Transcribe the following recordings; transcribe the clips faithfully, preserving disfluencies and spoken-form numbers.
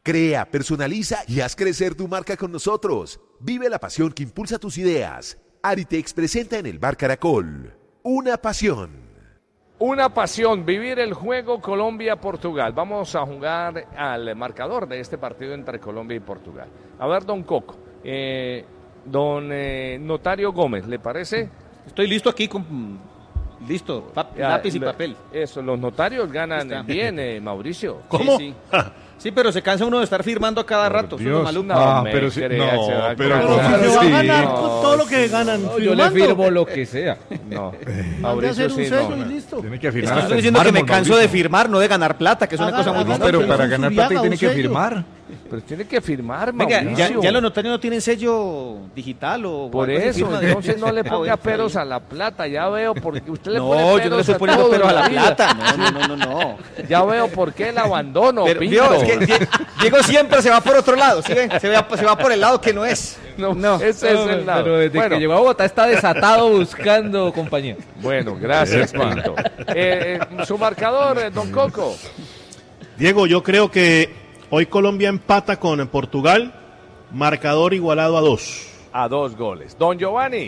Crea, personaliza y haz crecer tu marca con nosotros. Vive la pasión que impulsa tus ideas. Aritex presenta en el Bar Caracol una pasión. Una pasión, vivir el juego Colombia-Portugal. Vamos a jugar al marcador de este partido entre Colombia y Portugal. A ver, don Coco, eh, don eh, Notario Gómez, ¿le parece? Estoy listo aquí con... Listo, pap, Ya, lápiz y lo- papel. Eso, los notarios ganan bien, eh, Mauricio. ¿Cómo? Sí, sí. Sí, pero se cansa uno de estar firmando a cada rato. Eso es lo Dios. maluco. Ah, me pero sí, crea, no, se va a pero cansar. ¿cómo Pero si se va sí? a ganar No, con todo lo que ganan No, yo le firmando. firmo lo que sea. No, Mande a Mauricio hacer un sí, sello no. y listo. Tiene que Es que firmar. estoy hasta el diciendo que me mármol, canso de Mauricio. firmar, no de ganar plata, que es una Haga- cosa muy haga- distinta. Pero Pero para es un ganar plata Zuriaga, tiene un que sello. firmar. Pero tiene que firmar, Venga, Mauricio. ya, ya los notarios no tienen sello digital o... Por o algo que eso, firma de- entonces no le Ah, ponga bueno, peros está a la plata, ya veo porque usted le bien. pone No, peros yo no le estoy a poniendo todo peros a en la vida. plata. No, no, no, no, no. Ya veo por qué el abandono, Pero, Pinto. vio, es que Die- Diego siempre se va por otro lado, ¿sí ven? Se va, se va por el lado que no es. No, No. ese es el lado. Pero desde Bueno, que llegó a Bogotá está desatado buscando compañía. bueno, gracias, Pinto. Eh, eh, su marcador, eh, don Coco. Diego, yo creo que hoy Colombia empata con Portugal, marcador igualado a dos. A dos goles. Don Giovanni,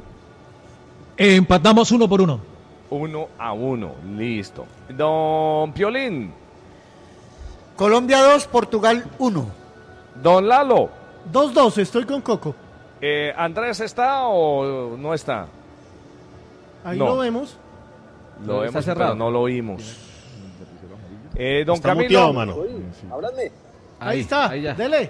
Eh, empatamos uno por uno. uno a uno. Listo. Don Piolín, Colombia dos, Portugal uno. don Lalo, dos dos, estoy con Coco. eh, ¿Andrés está o no está? Ahí No. lo vemos. Lo Está hemos, cerrado. pero no lo oímos. Eh, don Está Camilo. muteado, mano. Ahí, está, ahí ya. dele.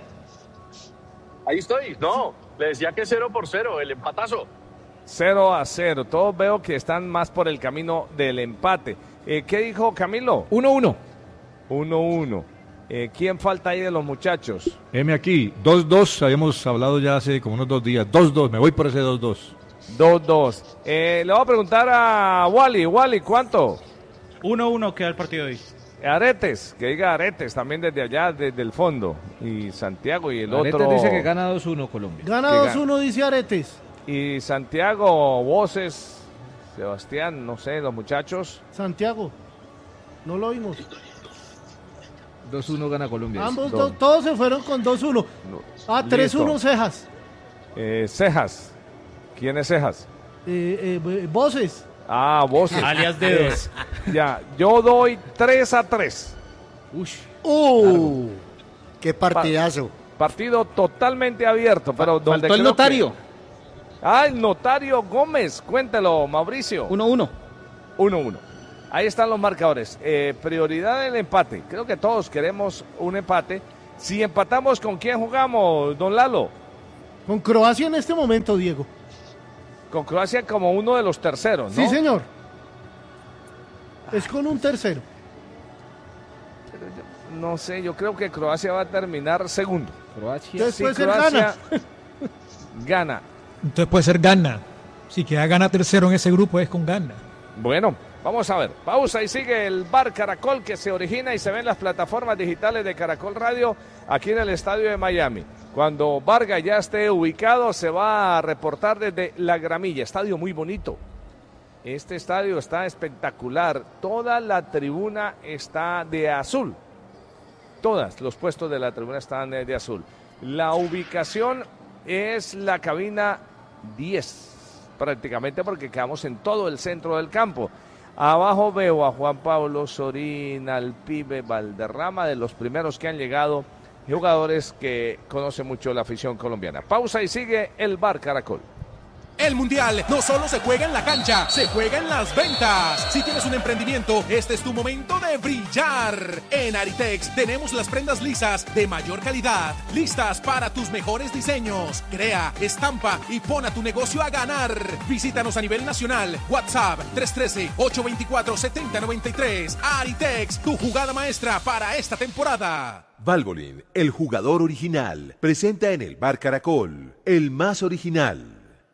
Ahí estoy. No, le decía que cero por cero, el empatazo. cero a cero. Todos veo que están más por el camino del empate. Eh, ¿Qué dijo Camilo? uno uno. uno uno. Eh, ¿Quién falta ahí de los muchachos? M aquí, dos dos, habíamos hablado ya hace como unos dos días. dos dos, me voy por ese dos dos. dos dos. Eh, le voy a preguntar a Wally. Wally, ¿cuánto? uno uno queda el partido hoy. Aretes, que diga Aretes también desde allá, desde el fondo. Y Santiago y el Aretes otro. dice que gana dos uno Colombia. Gana Que dos uno, dice Aretes. Y Santiago, Voces, Sebastián, no sé, los muchachos. Santiago. No lo oímos. dos uno gana Colombia. Ambos Dos. dos, todos se fueron con dos uno. No. Ah, tres uno Listo. Cejas. Eh, Cejas. ¿Quién es Cejas? Eh, eh, voces. Ah, Voces. Alias dedos. Eh, ya, yo doy tres a tres. Ush. ¡Uh! ¡Qué partidazo! Partido totalmente abierto, pero donde Faltó el creo notario. que- Ah, el notario Gómez. Cuéntelo, Mauricio. uno uno. uno uno. Ahí están los marcadores. Eh, prioridad del empate. Creo que todos queremos un empate. Si empatamos, ¿con quién jugamos, don Lalo? Con Croacia en este momento, Diego. Con Croacia como uno de los terceros, ¿no? Sí, señor. Es con un tercero. No sé, yo creo que Croacia va a terminar segundo. Croacia. Después Si él Croacia gana. gana. Entonces puede ser Ghana. Si queda Ghana tercero en ese grupo es con Ghana. Bueno, vamos a ver. Pausa y sigue el Bar Caracol que se origina y se ve en las plataformas digitales de Caracol Radio aquí en el estadio de Miami. Cuando Vargas ya esté ubicado, se va a reportar desde La Gramilla. Estadio muy bonito. Este estadio está espectacular. Toda la tribuna está de azul. Todas los puestos de la tribuna están eh, de azul. La ubicación es la cabina diez, prácticamente porque quedamos en todo el centro del campo. Abajo veo a Juan Pablo Sorín, al pibe Valderrama, de los primeros que han llegado, jugadores que conocen mucho la afición colombiana. Pausa y sigue el Bar Caracol. El Mundial no solo se juega en la cancha, se juega en las ventas. Si tienes un emprendimiento, este es tu momento de brillar. En Aritex tenemos las prendas lisas de mayor calidad, listas para tus mejores diseños. Crea, estampa y pon a tu negocio a ganar. Visítanos a nivel nacional. WhatsApp tres uno tres, ocho dos cuatro, siete cero nueve tres. Aritex, tu jugada maestra para esta temporada. Valvoline, el jugador original, presenta en el Bar Caracol, el más original.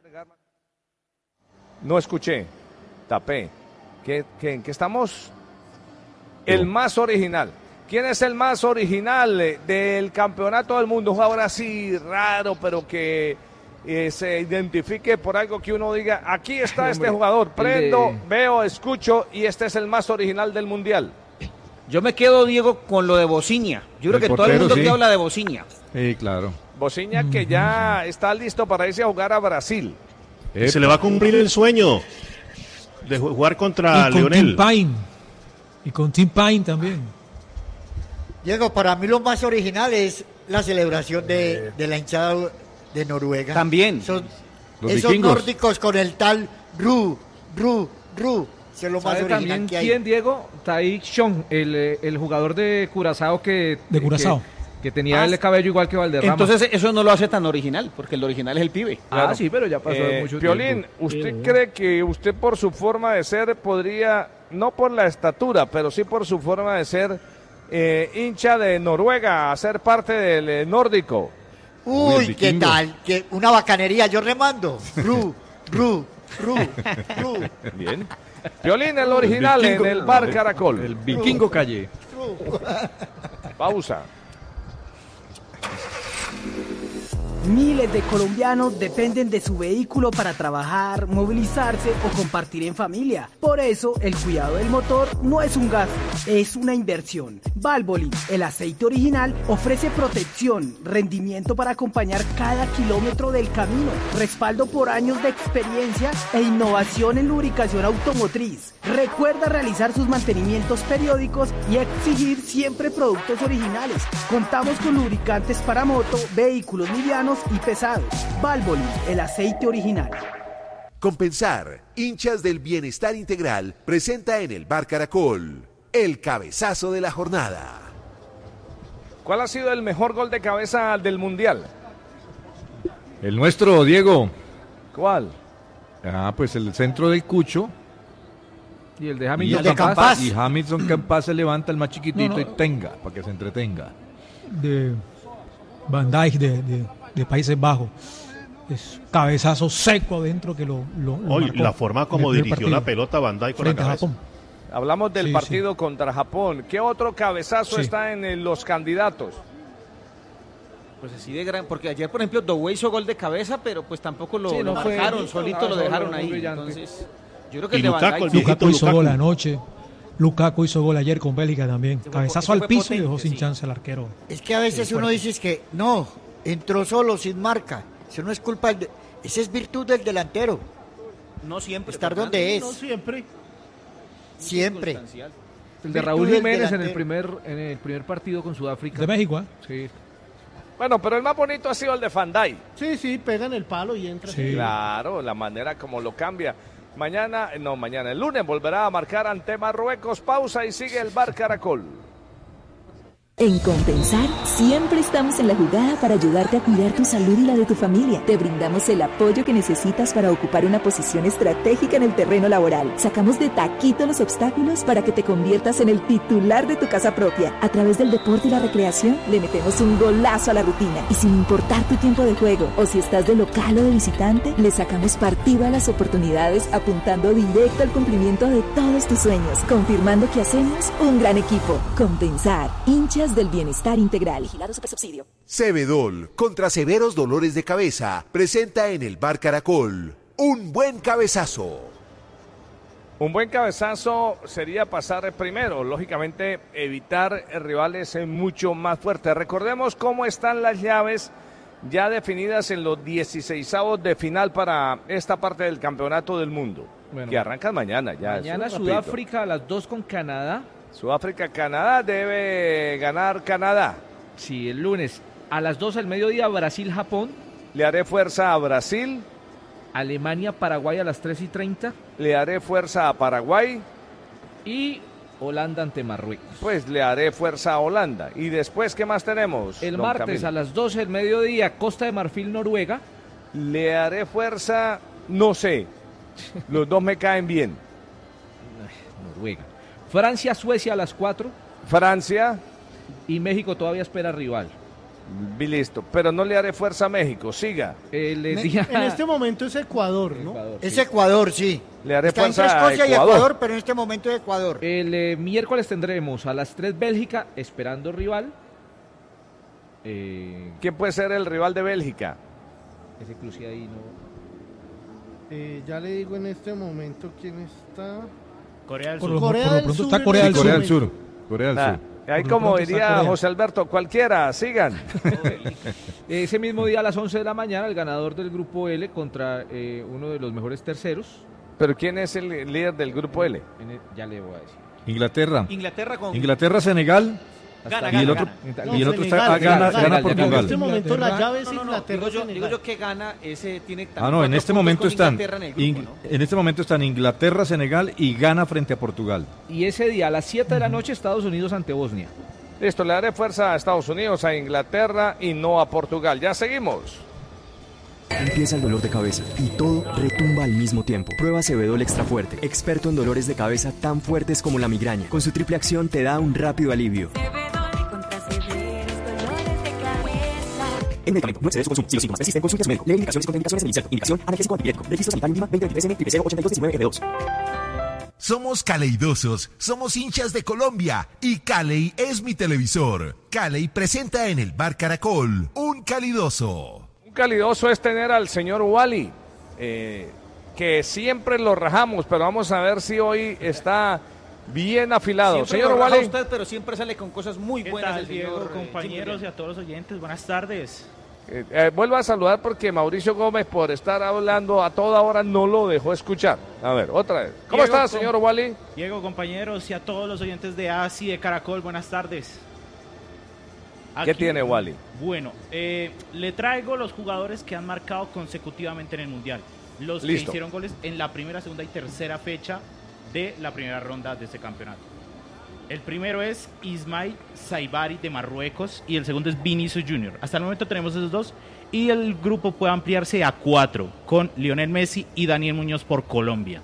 No escuché, tapé. ¿Qué, qué, ¿En qué estamos? El más original. ¿Quién es el más original eh, del campeonato del mundo? Un jugador así raro, pero que eh, se identifique por algo que uno diga, aquí está este Hombre, jugador, prendo, el de- veo, escucho y este es el más original del mundial. Yo me quedo, Diego, con lo de Bociña. Yo creo El que todo portero, el mundo sí. que habla de Bociña. Sí, claro. Bociña que ya está listo para irse a jugar a Brasil. Y se le va a cumplir el sueño de jugar contra y con Leonel. Tim Pine. Y con Tim Pine también. Diego, para mí lo más original es la celebración de, de la hinchada de Noruega. También. Son, Los esos vikingos. nórdicos con el tal Ru, Ru, Ru. Eso es lo más ¿Sabe original también que hay. quién, Diego? Taik Shon, el, eh, el jugador de Curazao que... De Curazao. Que, que tenía Ah, el cabello igual que Valderrama. Entonces eso no lo hace tan original, porque el original es el pibe. Ah, sí, pero ya pasó Eh, mucho Piolín, tiempo. ¿usted Sí. cree que usted por su forma de ser podría, no por la estatura, pero sí por su forma de ser eh, hincha de Noruega, a ser parte del eh, nórdico? Uy, Uy, el ¿qué vikingo. tal? ¿Qué, una bacanería, yo remando. Ru, Ru, Ru, Ru, Bien. Piolín, el original en el Bar Caracol. El vikingo calle. Ru. Pausa. Miles de colombianos dependen de su vehículo para trabajar, movilizarse o compartir en familia. Por eso, el cuidado del motor no es un gasto, es una inversión. Valvoline, el aceite original, ofrece protección, rendimiento para acompañar cada kilómetro del camino, respaldo por años de experiencia e innovación en lubricación automotriz. Recuerda realizar sus mantenimientos periódicos y exigir siempre productos originales. Contamos con lubricantes para moto, vehículos livianos y pesados. Valvoline, el aceite original. Compensar, hinchas del bienestar integral, presenta en el Bar Caracol el cabezazo de la jornada. ¿Cuál ha sido el mejor gol de cabeza del Mundial? El nuestro, Diego. ¿Cuál? Ah, pues el centro del Cucho. Y el de Y, Hamilton el de Campas. Campas. y Hamilton Campas se levanta el más chiquitito No, no. y tenga, para que se entretenga. De Van Dijk de, de, de Países Bajos. Es cabezazo seco adentro que lo, lo, lo Hoy, marcó la forma como en el primer dirigió partido la pelota Van Dijk con la frente a cabeza. Japón. Hablamos del Sí, partido contra Japón. ¿Qué otro cabezazo Sí. está en eh, los candidatos? Pues así de gran, porque ayer, por ejemplo, Doué hizo gol de cabeza, pero pues tampoco lo, Sí, no lo fue- marcaron, ah, solito lo solo dejaron muy ahí. brillante. Entonces, yo creo que Y el de Van Lukaku, Dijk- el viejito Lukaku hizo Lukaku. gol anoche. Lukaku hizo gol ayer con Bélgica también. fue Cabezazo po- al ese fue piso y potente, dejó sin sí. chance al arquero. Es que a veces Sí, uno fuerte. dice que no, entró solo, sin marca. Eso no es culpa del... de- Esa es virtud del delantero. no siempre. Estar Fernando. donde es. No siempre. Siempre. Circunstancial. El de Virtud Raúl del Jiménez en el delantero. primer en el primer partido con Sudáfrica. De México, ¿eh? Sí. Bueno, pero el más bonito ha sido el de Van Dijk. Sí, sí, pegan el palo y entra. Sí. Claro, la manera como lo cambia. Mañana, no, mañana, el lunes volverá a marcar ante Marruecos. Pausa y sigue el Bar Caracol. En Compensar, siempre estamos en la jugada para ayudarte a cuidar tu salud y la de tu familia. Te brindamos el apoyo que necesitas para ocupar una posición estratégica en el terreno laboral. Sacamos de taquito los obstáculos para que te conviertas en el titular de tu casa propia. A través del deporte y la recreación, le metemos un golazo a la rutina. Y sin importar tu tiempo de juego, o si estás de local o de visitante, le sacamos partido a las oportunidades apuntando directo al cumplimiento de todos tus sueños, confirmando que hacemos un gran equipo. Compensar, hinchas del bienestar integral. Vigilado Supersubsidio. Cebedol, contra severos dolores de cabeza, presenta en el Bar Caracol un buen cabezazo. Un buen cabezazo sería pasar primero, lógicamente evitar rivales mucho más fuertes. Recordemos cómo están las llaves ya definidas en los dieciseisavos de final para esta parte del campeonato del mundo, Bueno. que arrancan mañana ya. Mañana eso es rapidito. Sudáfrica a las dos con Canadá. Sudáfrica, Canadá, debe ganar Canadá. Sí, el lunes a las dos del mediodía Brasil, Japón. Le haré fuerza a Brasil. Alemania, Paraguay a las tres y treinta. Le haré fuerza a Paraguay. Y Holanda ante Marruecos. Pues le haré fuerza a Holanda. Y después, ¿qué más tenemos? El don martes Camilo? a las doce del mediodía Costa de Marfil, Noruega. Le haré fuerza, no sé. Los dos me caen bien. Noruega. Francia, Suecia a las cuatro. Francia. Y México todavía espera rival. Y listo. Pero no le haré fuerza a México. Siga. El En, día... en este momento es Ecuador, ¿no? Ecuador, Es sí. Ecuador, sí. Le haré Está entre fuerza a Escocia y Ecuador. Ecuador, pero en este momento es Ecuador. El eh, miércoles tendremos a las tres Bélgica esperando rival. Eh, ¿Quién puede ser el rival de Bélgica? ese cruce ahí no. Eh, ya le digo en este momento quién está. Corea del Por Sur. lo, Corea por lo del pronto Sur está en Corea del este Sur. Corea del Sur. Corea del Nah, Sur. ahí Por como pronto está diría Corea. José Alberto, cualquiera, sigan. Ese mismo día a las once de la mañana, el ganador del grupo L contra eh, uno de los mejores terceros. Pero ¿quién es el líder del grupo L? En el- ya le voy a decir. Inglaterra. Inglaterra con... Inglaterra, Senegal. Gana, y el gana, otro, gana. y el otro está, Senegal, ah, gana, Senegal, gana Senegal. Portugal. En este momento la llave es No, no, no, Inglaterra. digo yo, Senegal. digo yo que gana, ese tiene también Ah, no, en cuatro este puntos momento con están Inglaterra en el grupo, Ing- ¿no? en este momento están Inglaterra, Senegal y Ghana frente a Portugal. Y ese día a las siete de la noche, Estados Unidos ante Bosnia. Listo, le daré fuerza a Estados Unidos, a Inglaterra y no a Portugal. Ya seguimos. Empieza el dolor de cabeza y todo retumba al mismo tiempo. Prueba Cebedol Extra Fuerte, experto en dolores de cabeza tan fuertes como la migraña. Con su triple acción te da un rápido alivio. El medicamento no excede su consumo. Si los síntomas persisten, consulte a su médico. Lee indicaciones y contraindicaciones en el inserto. Indicación, analgésico antipirético. Registro sanitario INVIMA veinte veintitrés N triple cero ochenta y dos diecinueve F dos. Somos caleidosos, somos hinchas de Colombia y Caley es mi televisor. Caley presenta en el Bar Caracol un calidoso. Un calidoso es tener al señor Wally, eh, que siempre lo rajamos, pero vamos a ver si hoy está bien afilado. Siempre Señor lo raja Wally. usted, pero siempre sale con cosas muy ¿Qué buenas tal, el Diego, señor, eh, compañeros Jimmy y a todos los oyentes? Buenas tardes. Eh, eh, vuelvo a saludar porque Mauricio Gómez, por estar hablando a toda hora, no lo dejó escuchar. A ver, otra vez. ¿Cómo Diego, está, com- señor Wally? Diego, compañeros y a todos los oyentes de A S I de Caracol, buenas tardes. ¿Qué tiene Wally? Bueno, eh, le traigo los jugadores que han marcado consecutivamente en el Mundial. Los Listo. que hicieron goles en la primera, segunda y tercera fecha de la primera ronda de este campeonato. El primero es Ismail Saibari de Marruecos y el segundo es Vinicius Junior Hasta el momento tenemos esos dos y el grupo puede ampliarse a cuatro con Lionel Messi y Daniel Muñoz por Colombia.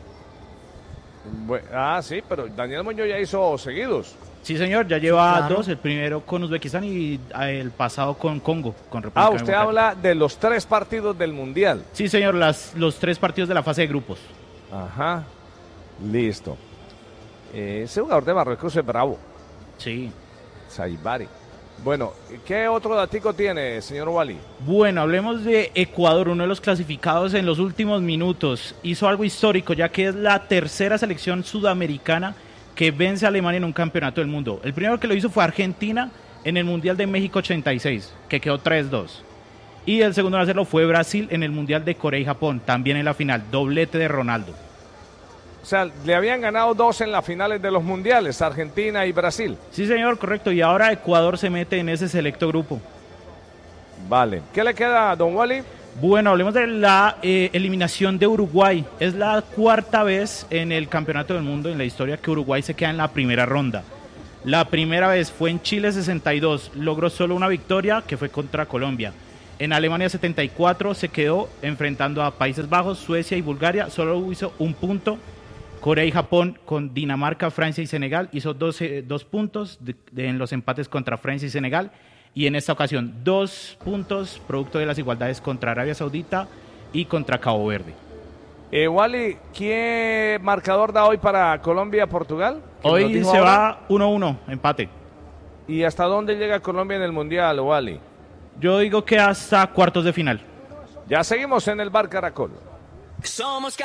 Bu- ah, sí, pero Daniel Muñoz ya hizo seguidos. Sí, señor, ya lleva Sí, claro. dos, el primero con Uzbekistán y ah, el pasado con Congo, con República Ah, usted Democrática. habla de los tres partidos del Mundial. Sí, señor, las, los tres partidos de la fase de grupos. Ajá, listo. Eh, ese jugador de Marruecos es bravo. Sí. Saibari. Bueno, ¿qué otro datico tiene, señor Wally? Bueno, hablemos de Ecuador, uno de los clasificados en los últimos minutos. Hizo algo histórico, ya que es la tercera selección sudamericana que vence a Alemania en un campeonato del mundo. El primero que lo hizo fue Argentina en el Mundial de México ochenta y seis, que quedó tres dos. Y el segundo en hacerlo fue Brasil en el Mundial de Corea y Japón, también en la final, doblete de Ronaldo. O sea, le habían ganado dos en las finales de los mundiales, Argentina y Brasil. Sí, señor, correcto. Y ahora Ecuador se mete en ese selecto grupo. Vale. ¿Qué le queda a don Wally? Bueno, hablemos de la eh, eliminación de Uruguay. Es la cuarta vez en el Campeonato del Mundo en la historia que Uruguay se queda en la primera ronda. La primera vez fue en Chile sesenta y dos, logró solo una victoria que fue contra Colombia. En Alemania setenta y cuatro se quedó enfrentando a Países Bajos, Suecia y Bulgaria, solo hizo un punto. Corea y Japón con Dinamarca, Francia y Senegal hizo doce, dos puntos de, de, en los empates contra Francia y Senegal. Y en esta ocasión dos puntos producto de las igualdades contra Arabia Saudita y contra Cabo Verde. Eh, Wally, ¿qué marcador da hoy para Colombia-Portugal? Hoy se va uno uno, empate. ¿Y hasta dónde llega Colombia en el Mundial, Wally? Yo digo que hasta cuartos de final. Ya seguimos en el Bar Caracol. Somos